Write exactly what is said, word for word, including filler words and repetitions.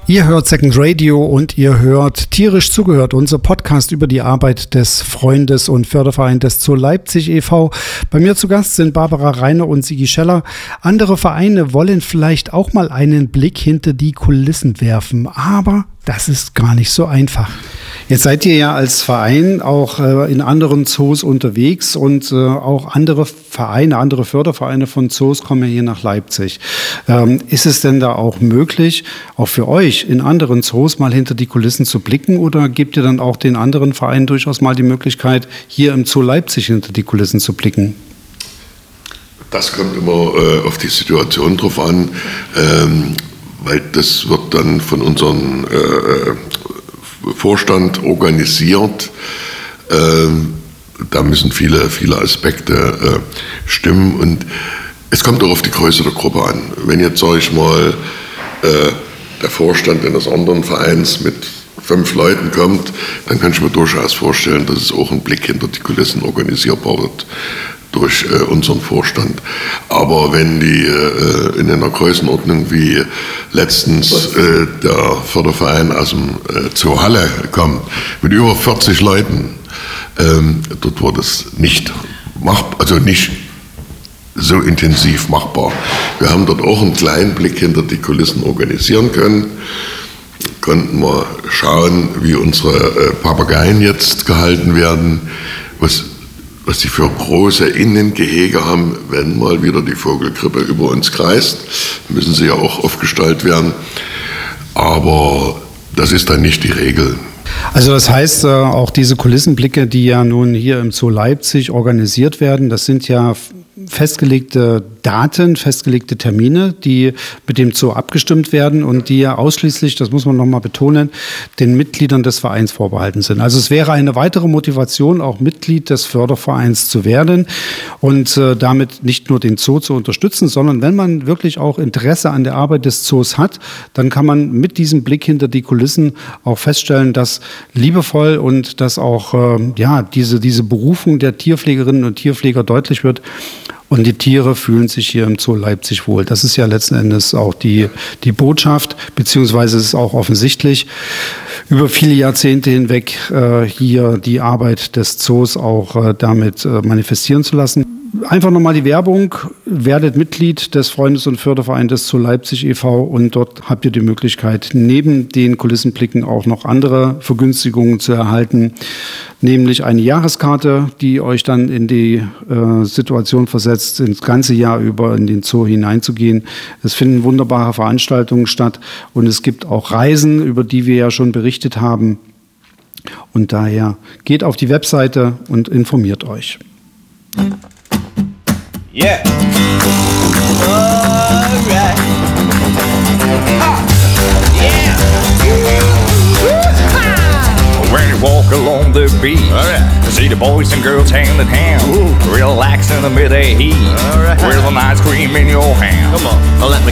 Ihr hört Second Radio und ihr hört Tierisch zugehört, unser Podcast über die Arbeit des Freundes- und Fördervereins des Zoo Leipzig e V Bei mir zu Gast sind Barbara Reiner und Sigi Scheller. Andere Vereine wollen vielleicht auch mal einen Blick hinter die Kulissen werfen, aber das ist gar nicht so einfach. Jetzt seid ihr ja als Verein auch äh, in anderen Zoos unterwegs und äh, auch andere Vereine, andere Fördervereine von Zoos kommen ja hier nach Leipzig. Ähm, ist es denn da auch möglich, auch für euch in anderen Zoos mal hinter die Kulissen zu blicken, oder gebt ihr dann auch den anderen Vereinen durchaus mal die Möglichkeit, hier im Zoo Leipzig hinter die Kulissen zu blicken? Das kommt immer äh, auf die Situation drauf an, ähm, weil das wird dann von unseren äh, Vorstand organisiert. Ähm, da müssen viele, viele Aspekte äh, stimmen, und es kommt auch auf die Größe der Gruppe an. Wenn jetzt, sage ich mal, äh, der Vorstand eines anderen Vereins mit fünf Leuten kommt, dann kann ich mir durchaus vorstellen, dass es auch ein Blick hinter die Kulissen organisierbar wird durch äh, unseren Vorstand. Aber wenn die äh, in einer Größenordnung wie letztens äh, der Förderverein aus dem äh, Zoo Halle kommt, mit über vierzig Leuten, ähm, dort wird es nicht machbar, also nicht so intensiv machbar. Wir haben dort auch einen kleinen Blick hinter die Kulissen organisieren können, konnten mal schauen, wie unsere äh, Papageien jetzt gehalten werden, was was sie für große Innengehege haben, wenn mal wieder die Vogelgrippe über uns kreist, müssen sie ja auch aufgestellt werden. Aber das ist dann nicht die Regel. Also das heißt, auch diese Kulissenblicke, die ja nun hier im Zoo Leipzig organisiert werden, das sind ja festgelegte Daten, festgelegte Termine, die mit dem Zoo abgestimmt werden und die ja ausschließlich, das muss man nochmal betonen, den Mitgliedern des Vereins vorbehalten sind. Also es wäre eine weitere Motivation, auch Mitglied des Fördervereins zu werden und äh, damit nicht nur den Zoo zu unterstützen, sondern wenn man wirklich auch Interesse an der Arbeit des Zoos hat, dann kann man mit diesem Blick hinter die Kulissen auch feststellen, dass liebevoll und dass auch äh, ja, diese, diese Berufung der Tierpflegerinnen und Tierpfleger deutlich wird. Und die Tiere fühlen sich hier im Zoo Leipzig wohl. Das ist ja letzten Endes auch die, die Botschaft, beziehungsweise es ist auch offensichtlich, über viele Jahrzehnte hinweg äh, hier die Arbeit des Zoos auch äh, damit äh, manifestieren zu lassen. Einfach nochmal die Werbung, werdet Mitglied des Freundes- und Fördervereins des Zoo Leipzig e V und dort habt ihr die Möglichkeit, neben den Kulissenblicken auch noch andere Vergünstigungen zu erhalten, nämlich eine Jahreskarte, die euch dann in die äh, Situation versetzt, ins ganze Jahr über in den Zoo hineinzugehen. Es finden wunderbare Veranstaltungen statt und es gibt auch Reisen, über die wir ja schon berichtet haben. Und daher geht auf die Webseite und informiert euch. Yeah. All right. Ah. Yeah. When you walk along the beach, all right, see the boys and girls hand in hand, ooh, relax in the midday heat, all right, with an ice cream in your hand. Come on, let me